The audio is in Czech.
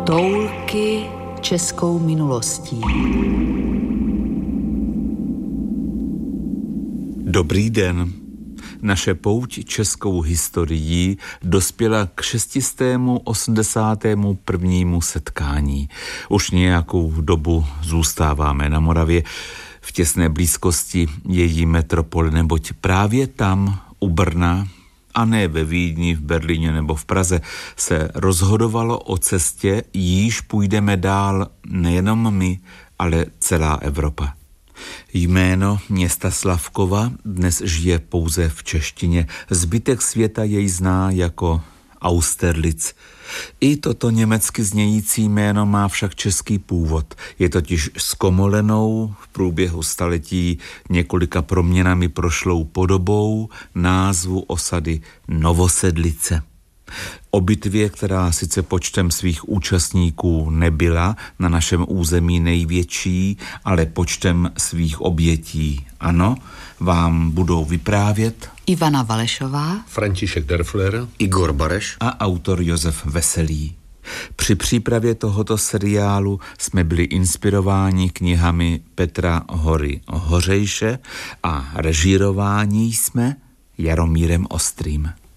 Toulky českou minulostí. Dobrý den. Naše pouť českou historií dospěla k 681. setkání. Už nějakou dobu zůstáváme na Moravě, v těsné blízkosti její metropole, neboť právě tam, u Brna, a ne ve Vídni, v Berlíně nebo v Praze, se rozhodovalo o cestě, jíž půjdeme dál nejenom my, ale celá Evropa. Jméno města Slavkova dnes žije pouze v češtině. Zbytek světa jej zná jako Austerlitz. I toto německy znějící jméno má však český původ. Je totiž zkomolenou, v průběhu staletí několika proměnami prošlou podobou názvu osady Novosedlice. O bitvě, která sice počtem svých účastníků nebyla na našem území největší, ale počtem svých obětí, ano, vám budou vyprávět Ivana Valešová, František Derfler, Igor Bareš a autor Josef Veselý. Při přípravě tohoto seriálu jsme byli inspirováni knihami Petra Hory Hořejše a režírováni jsme Jaromírem Ostrým.